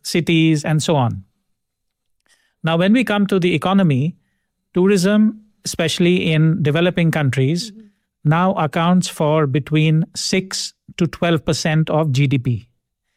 cities, and so on. Now, when we come to the economy, tourism, especially in developing countries, now accounts for between 6 to 12% of GDP.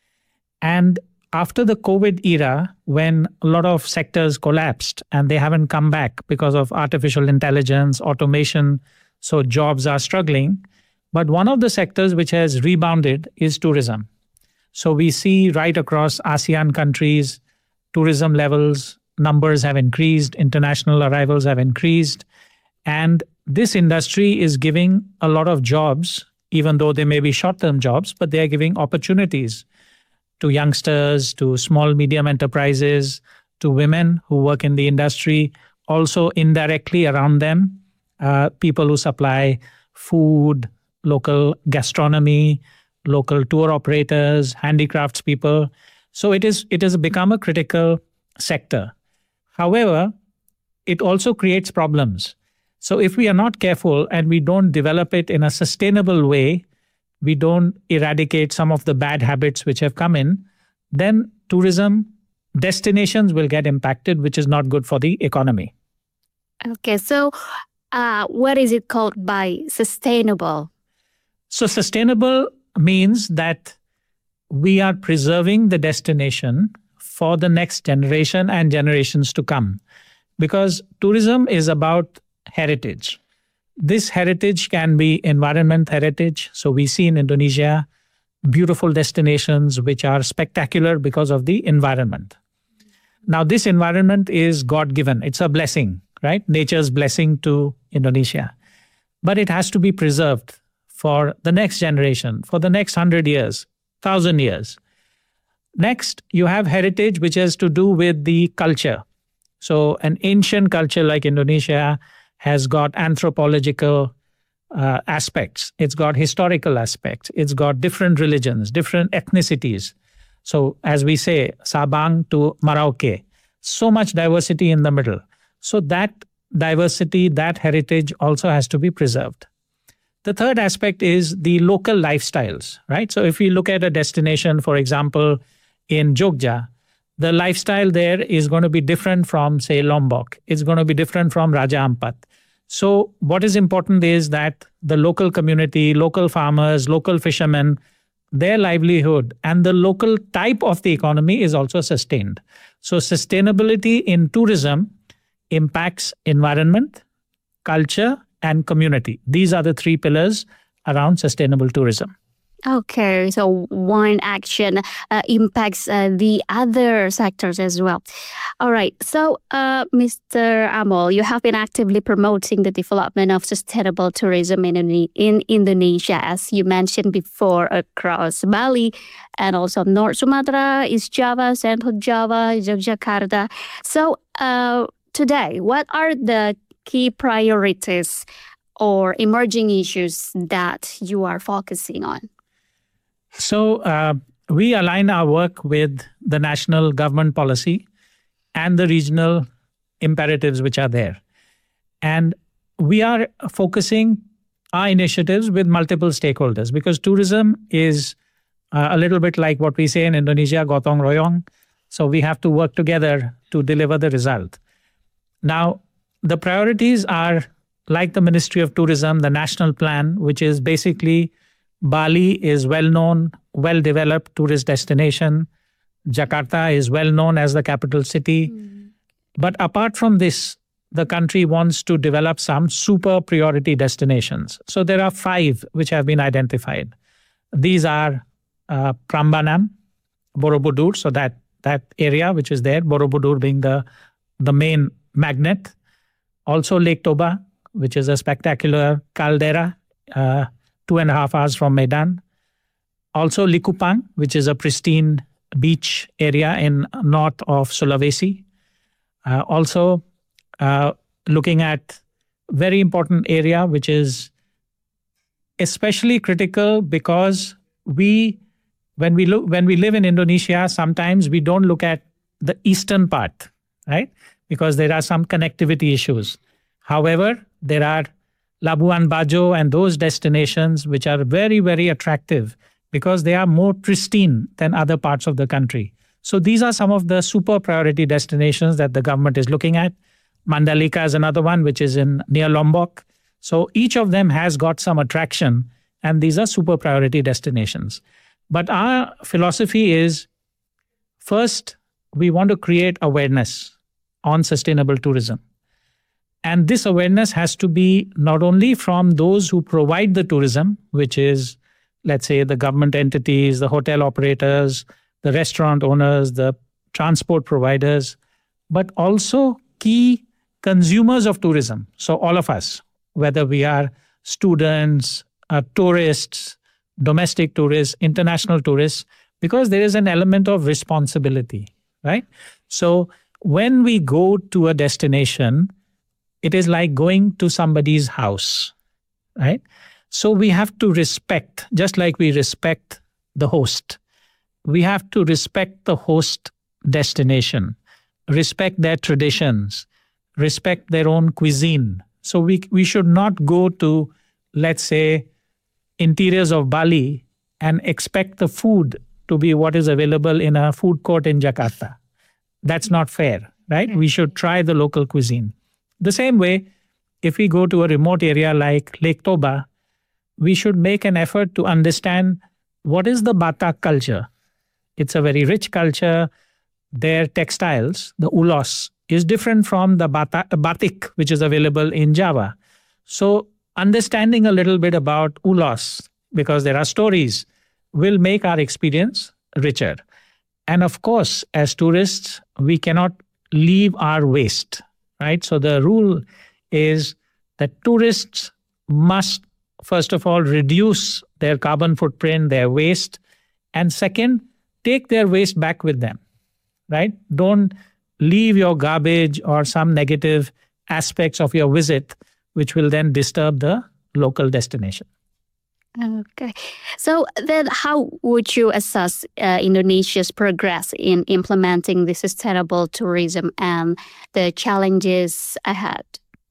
And after the COVID era, when a lot of sectors collapsed and they haven't come back because of artificial intelligence, automation, so jobs are struggling. But one of the sectors which has rebounded is tourism. So we see right across ASEAN countries, tourism levels, numbers have increased, international arrivals have increased. And this industry is giving a lot of jobs, even though they may be short-term jobs, but they are giving opportunities to youngsters, to small, medium enterprises, to women who work in the industry, also indirectly around them, people who supply food, local gastronomy, local tour operators, handicrafts people. So it has become a critical sector. However, it also creates problems. So if we are not careful and we don't develop it in a sustainable way, we don't eradicate some of the bad habits which have come in, then tourism destinations will get impacted, which is not good for the economy. Okay, so what is it called by sustainable? So sustainable means that we are preserving the destination for the next generation and generations to come. Because tourism is about heritage. This heritage can be environment heritage. So we see in Indonesia beautiful destinations which are spectacular because of the environment. Now this environment is God-given. It's a blessing, right? Nature's blessing to Indonesia. But it has to be preserved for the next generation, for the next 100 years, 1,000 years. Next, you have heritage which has to do with the culture. So an ancient culture like Indonesia has got anthropological aspects. It's got historical aspects. It's got different religions, different ethnicities. So as we say, Sabang to Merauke, so much diversity in the middle. So that diversity, that heritage also has to be preserved. The third aspect is the local lifestyles, right? So if we look at a destination, for example, in Jogja, the lifestyle there is going to be different from, say, Lombok. It's going to be different from Raja Ampat. So what is important is that the local community, local farmers, local fishermen, their livelihood and the local type of the economy is also sustained. So sustainability in tourism impacts environment, culture, and community. These are the three pillars around sustainable tourism. Okay, so one action impacts the other sectors as well. All right, so Mr. Amol, you have been actively promoting the development of sustainable tourism in Indonesia, as you mentioned before, across Bali and also North Sumatra, East Java, Central Java, Yogyakarta. So today, what are the key priorities or emerging issues that you are focusing on? So we align our work with the national government policy and the regional imperatives which are there. And we are focusing our initiatives with multiple stakeholders because tourism is a little bit like what we say in Indonesia, gotong royong. So we have to work together to deliver the result. Now, the priorities are like the Ministry of Tourism, the national plan, which is basically Bali is well-known, well-developed tourist destination. Jakarta is well-known as the capital city. But apart from this, the country wants to develop some super priority destinations. So there are 5 which have been identified. These are Prambanan, Borobudur, so that area which is there, Borobudur being the main magnet. Also Lake Toba, which is a spectacular caldera, 2.5 hours from Medan. Also Likupang, which is a pristine beach area in north of Sulawesi. Also looking at very important area, which is especially critical because when we live in Indonesia, sometimes we don't look at the eastern part, right? Because there are some connectivity issues. However, there are Labuan Bajo and those destinations which are very, very attractive because they are more pristine than other parts of the country. So these are some of the super priority destinations that the government is looking at. Mandalika is another one, which is near Lombok. So each of them has got some attraction, and these are super priority destinations. But our philosophy is, first, we want to create awareness on sustainable tourism. And this awareness has to be not only from those who provide the tourism, which is, let's say, the government entities, the hotel operators, the restaurant owners, the transport providers, but also key consumers of tourism. So all of us, whether we are students, tourists, domestic tourists, international tourists, because there is an element of responsibility, right? So when we go to a destination, it is like going to somebody's house, right? So we have to respect, just like we respect the host. We have to respect the host destination, respect their traditions, respect their own cuisine. So we should not go to, let's say, interiors of Bali and expect the food to be what is available in a food court in Jakarta. That's not fair, right? We should try the local cuisine. The same way, if we go to a remote area like Lake Toba, we should make an effort to understand what is the Batak culture. It's a very rich culture. Their textiles, the ulos, is different from the batik, which is available in Java. So understanding a little bit about ulos, because there are stories, will make our experience richer. And of course, as tourists, we cannot leave our waste, right? So the rule is that tourists must, first of all, reduce their carbon footprint, their waste, and second, take their waste back with them, right? Don't leave your garbage or some negative aspects of your visit, which will then disturb the local destination. Okay. So then how would you assess Indonesia's progress in implementing the sustainable tourism and the challenges ahead?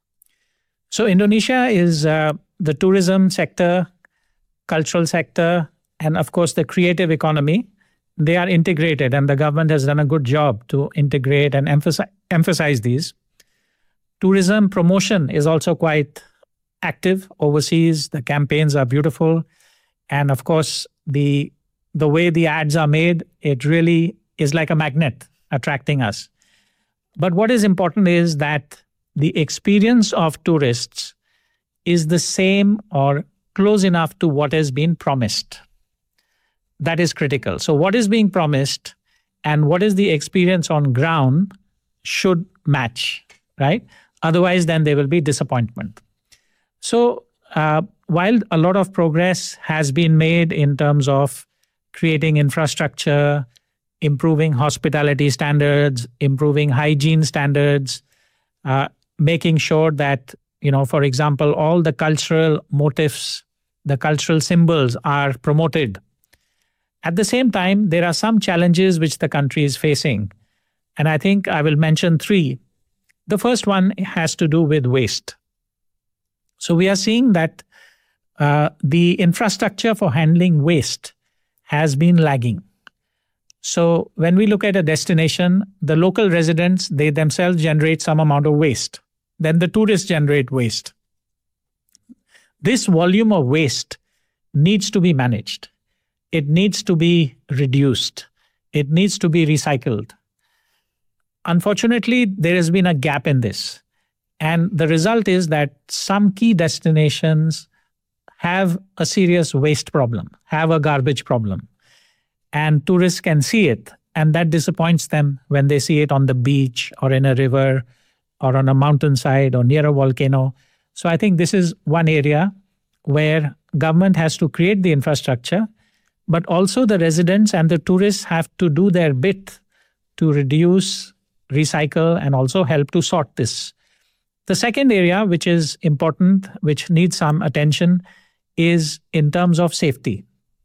So Indonesia is the tourism sector, cultural sector, and of course the creative economy. They are integrated, and the government has done a good job to integrate and emphasize these. Tourism promotion is also quite active overseas. The campaigns are beautiful. And of course, the way the ads are made, it really is like a magnet attracting us. But what is important is that the experience of tourists is the same or close enough to what has been promised. That is critical. So what is being promised and what is the experience on ground should match, right? Otherwise, then there will be disappointment. So while a lot of progress has been made in terms of creating infrastructure, improving hospitality standards, improving hygiene standards, making sure that, for example, all the cultural motifs, the cultural symbols are promoted. At the same time, there are some challenges which the country is facing. And I think I will mention three. The first one has to do with waste. So we are seeing that the infrastructure for handling waste has been lagging. So when we look at a destination, the local residents, they themselves generate some amount of waste. Then the tourists generate waste. This volume of waste needs to be managed. It needs to be reduced. It needs to be recycled. Unfortunately, there has been a gap in this. And the result is that some key destinations have a serious waste problem, have a garbage problem. And tourists can see it. And that disappoints them when they see it on the beach or in a river or on a mountainside or near a volcano. So I think this is one area where government has to create the infrastructure, but also the residents and the tourists have to do their bit to reduce, recycle, and also help to sort this. The second area, which is important, which needs some attention, is in terms of safety.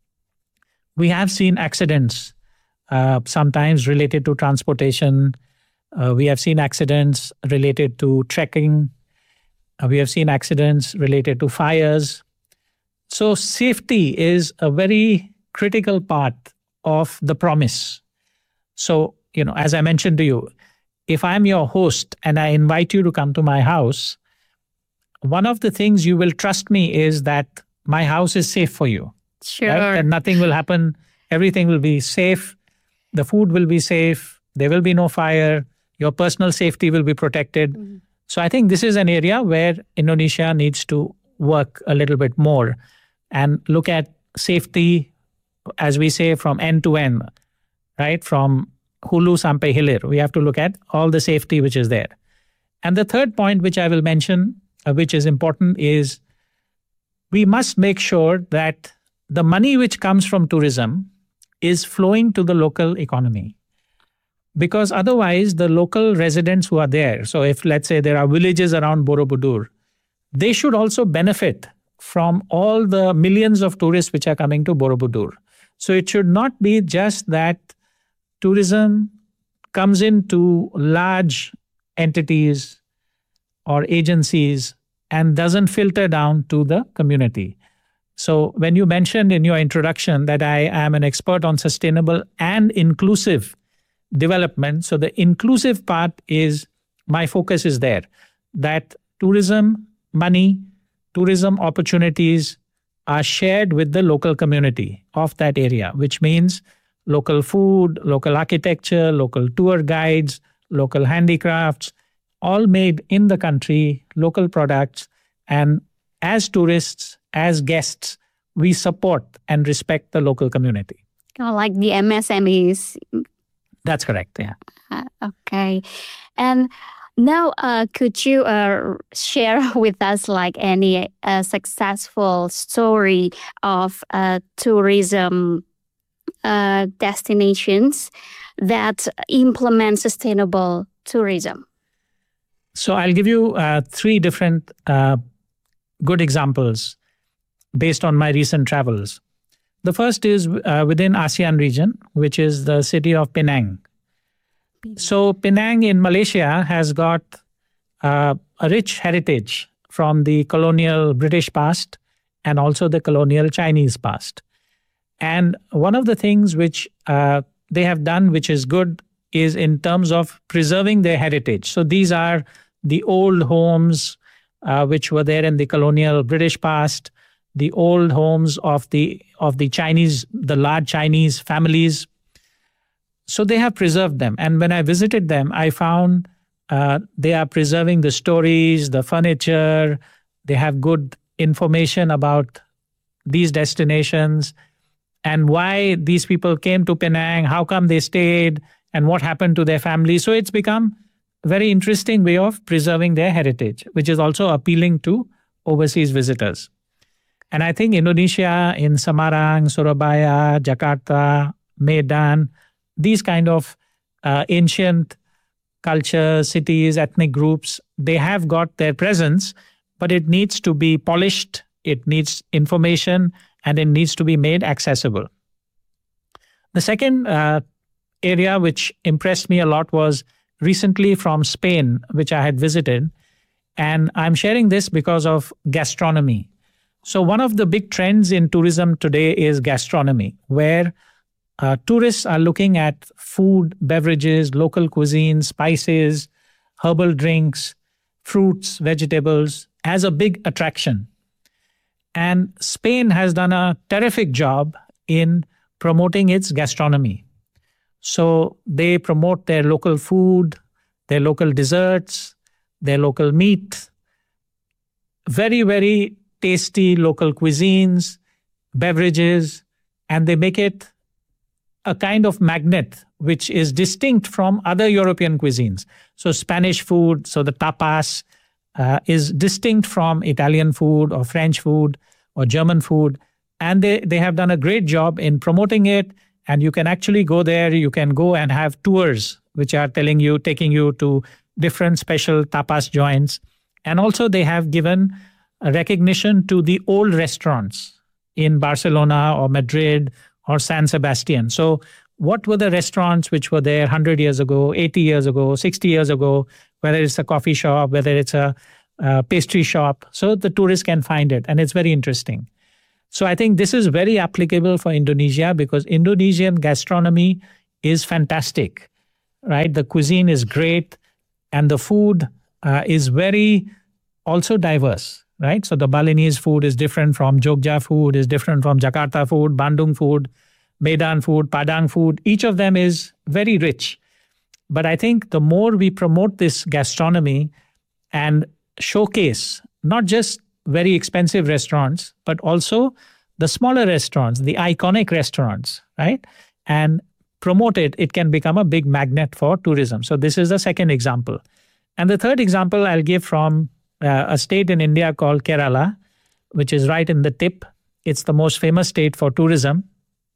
We have seen accidents, sometimes related to transportation. We have seen accidents related to trekking. We have seen accidents related to fires. So safety is a very critical part of the promise. So, as I mentioned to you, if I'm your host and I invite you to come to my house, one of the things you will trust me is that my house is safe for you. Sure. Right? And nothing will happen. Everything will be safe. The food will be safe. There will be no fire. Your personal safety will be protected. Mm-hmm. So I think this is an area where Indonesia needs to work a little bit more and look at safety, as we say, from end to end, right? From Hulu sampai Hilir. We have to look at all the safety which is there. And the third point which I will mention, which is important, is we must make sure that the money which comes from tourism is flowing to the local economy. Because otherwise, the local residents who are there, so if let's say there are villages around Borobudur, they should also benefit from all the millions of tourists which are coming to Borobudur. So it should not be just that tourism comes into large entities or agencies and doesn't filter down to the community. So when you mentioned in your introduction that I am an expert on sustainable and inclusive development, so the inclusive part is, my focus is there, that tourism money, tourism opportunities are shared with the local community of that area, which means local food, local architecture, local tour guides, local handicrafts, all made in the country, local products. And as tourists, as guests, we support and respect the local community. Like the MSMEs. That's correct, yeah. Okay. And now, could you share with us like any successful story of tourism destinations that implement sustainable tourism? So I'll give you 3 different good examples based on my recent travels. The first is within ASEAN region, which is the city of Penang. So Penang in Malaysia has got a rich heritage from the colonial British past and also the colonial Chinese past. And one of the things which they have done, which is good, is in terms of preserving their heritage. So these are the old homes which were there in the colonial British past, the old homes of the Chinese, the large Chinese families. So they have preserved them. And when I visited them, I found they are preserving the stories, the furniture. They have good information about these destinations and why these people came to Penang, how come they stayed, and what happened to their family. So it's become a very interesting way of preserving their heritage, which is also appealing to overseas visitors. And I think Indonesia in Semarang, Surabaya, Jakarta, Medan, these kind of ancient cultures, cities, ethnic groups, they have got their presence, but it needs to be polished, it needs information, and it needs to be made accessible. The second area which impressed me a lot was recently from Spain, which I had visited. And I'm sharing this because of gastronomy. So one of the big trends in tourism today is gastronomy, where tourists are looking at food, beverages, local cuisine, spices, herbal drinks, fruits, vegetables as a big attraction. And Spain has done a terrific job in promoting its gastronomy. So they promote their local food, their local desserts, their local meat, very, very tasty local cuisines, beverages, and they make it a kind of magnet which is distinct from other European cuisines. So Spanish food, so the tapas, is distinct from Italian food or French food or German food. And they have done a great job in promoting it. And you can actually go there, you can go and have tours which are taking you to different special tapas joints. And also they have given a recognition to the old restaurants in Barcelona or Madrid or San Sebastian. So what were the restaurants which were there 100 years ago, 80 years ago, 60 years ago, whether it's a coffee shop, whether it's a pastry shop, so the tourists can find it. And it's very interesting. So I think this is very applicable for Indonesia because Indonesian gastronomy is fantastic, right? The cuisine is great, and the food is very also diverse, right? So the Balinese food is different from Jogja food, is different from Jakarta food, Bandung food, Medan food, Padang food. Each of them is very rich. But I think the more we promote this gastronomy and showcase not just very expensive restaurants, but also the smaller restaurants, the iconic restaurants, right? And promote it, it can become a big magnet for tourism. So this is the second example. And the third example I'll give from a state in India called Kerala, which is right in the tip. It's the most famous state for tourism.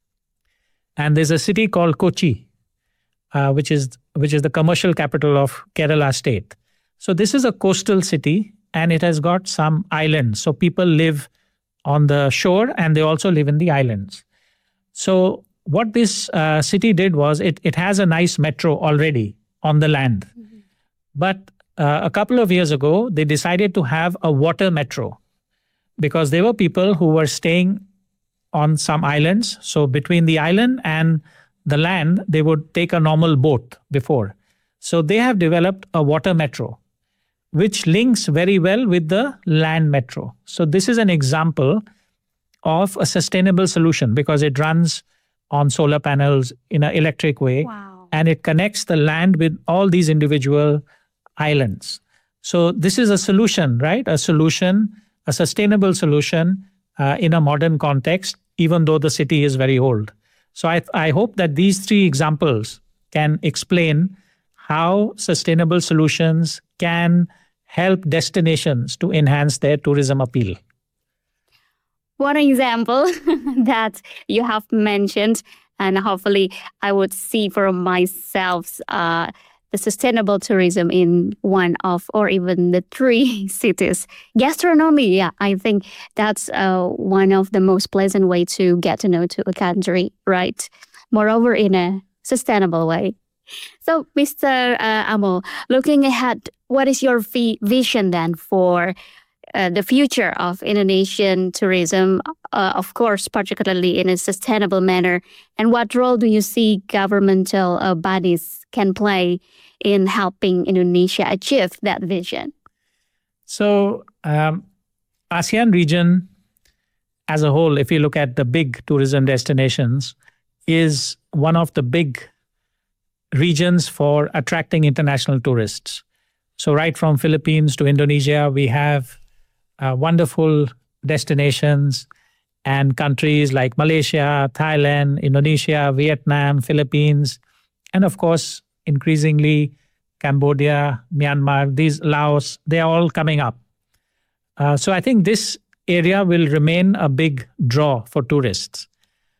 And there's a city called Kochi, which is the commercial capital of Kerala state. So this is a coastal city, and it has got some islands. So people live on the shore, and they also live in the islands. So what this city did was it has a nice metro already on the land. Mm-hmm. But a couple of years ago, they decided to have a water metro because there were people who were staying on some islands. So between the island and the land, they would take a normal boat before. So they have developed a water metro, which links very well with the land metro. So this is an example of a sustainable solution because it runs on solar panels in an electric way. Wow. And it connects the land with all these individual islands. So this is a solution, right? A solution, a sustainable solution in a modern context, even though the city is very old. So I hope that these three examples can explain how sustainable solutions can help destinations to enhance their tourism appeal. One example that you have mentioned, and hopefully I would see for myself the sustainable tourism in one of or even the three cities. Gastronomy, yeah, I think that's one of the most pleasant way to get to know to a country, right? Moreover, in a sustainable way. So, Mr. Amol, looking ahead, what is your vision then for the future of Indonesian tourism, of course, particularly in a sustainable manner? And what role do you see governmental bodies can play in helping Indonesia achieve that vision? So, ASEAN region as a whole, if you look at the big tourism destinations, is one of the big regions for attracting international tourists. So right from Philippines to Indonesia, we have wonderful destinations and countries like Malaysia, Thailand, Indonesia, Vietnam, Philippines, and of course, increasingly Cambodia, Myanmar, these Laos, they are all coming up. So I think this area will remain a big draw for tourists.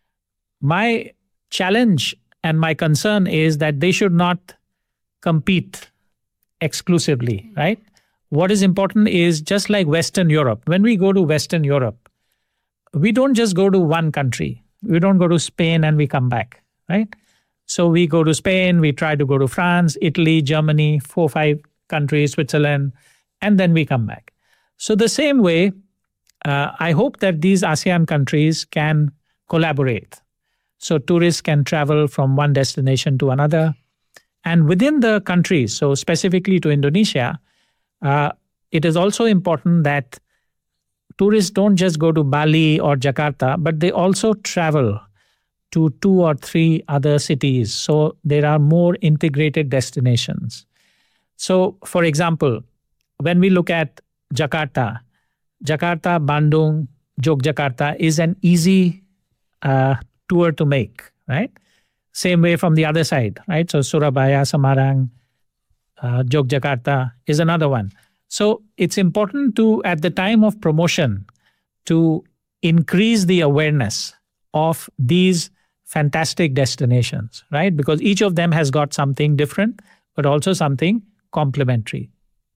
My challenge and my concern is that they should not compete exclusively, right? What is important is just like Western Europe. When we go to Western Europe, we don't just go to one country. We don't go to Spain and we come back, right? So we go to Spain, we try to go to France, Italy, Germany, 4, 5 countries, Switzerland, and then we come back. So the same way, I hope that these ASEAN countries can collaborate. So tourists can travel from one destination to another. And within the countries, so specifically to Indonesia, it is also important that tourists don't just go to Bali or Jakarta, but they also travel to 2 or 3 other cities. So there are more integrated destinations. So for example, when we look at Jakarta, Bandung, Yogyakarta is an easy tour to make, right? Same way from the other side, right? So Surabaya, Semarang, Yogyakarta is another one. So it's important to, at the time of promotion, to increase the awareness of these fantastic destinations, right? Because each of them has got something different, but also something complementary.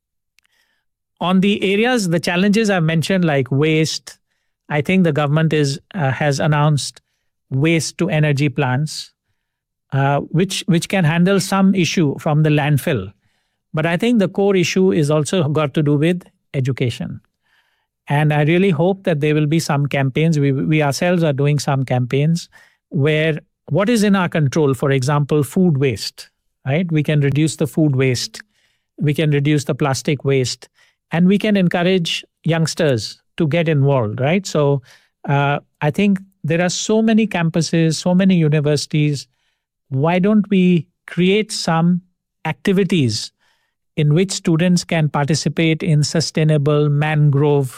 On the areas, the challenges I've mentioned, like waste, I think the government has announced waste to energy plants, which can handle some issue from the landfill. But I think the core issue is also got to do with education. And I really hope that there will be some campaigns. We ourselves are doing some campaigns where what is in our control, for example, food waste, right? We can reduce the food waste, we can reduce the plastic waste, and we can encourage youngsters to get involved, right? So I think there are so many campuses, so many universities. Why don't we create some activities in which students can participate in sustainable mangrove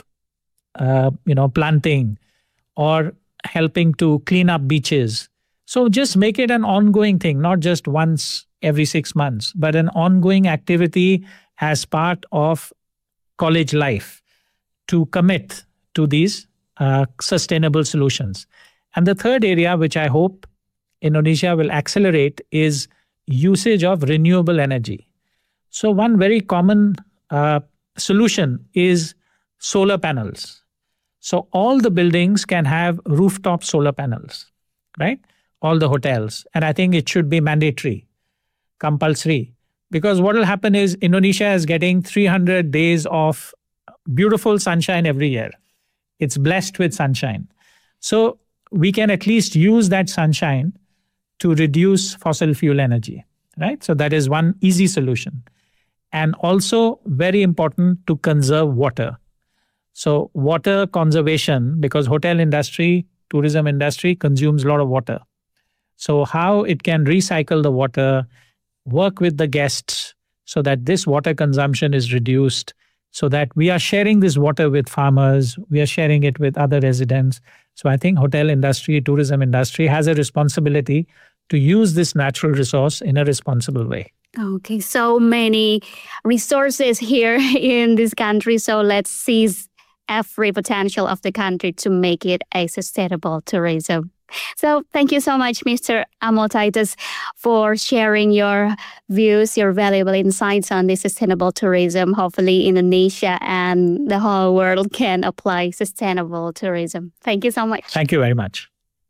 planting or helping to clean up beaches? So just make it an ongoing thing, not just once every 6 months, but an ongoing activity as part of college life to commit to these sustainable solutions. And the third area, which I hope Indonesia will accelerate, is usage of renewable energy. So one very common solution is solar panels. So all the buildings can have rooftop solar panels, right? All the hotels. And I think it should be mandatory, compulsory. Because what will happen is Indonesia is getting 300 days of beautiful sunshine every year. It's blessed with sunshine. So we can at least use that sunshine to reduce fossil fuel energy, right? So that is one easy solution. And also very important to conserve water. So water conservation, because hotel industry, tourism industry consumes a lot of water. So how it can recycle the water, work with the guests so that this water consumption is reduced, so that we are sharing this water with farmers, we are sharing it with other residents. So I think hotel industry, tourism industry has a responsibility to use this natural resource in a responsible way. Okay, so many resources here in this country. So let's seize every potential of the country to make it a sustainable tourism. So thank you so much, Mr. Amol Titus, for sharing your views, your valuable insights on the sustainable tourism. Hopefully Indonesia and the whole world can apply sustainable tourism. Thank you so much. Thank you very much.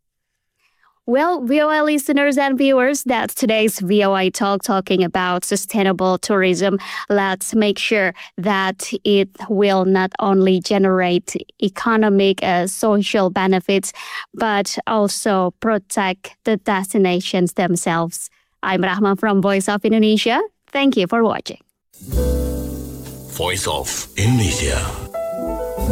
Well, VOA listeners and viewers, that's today's VOA Talk talking about sustainable tourism. Let's make sure that it will not only generate economic, social benefits, but also protect the destinations themselves. I'm Rahma from Voice of Indonesia. Thank you for watching. Voice of Indonesia.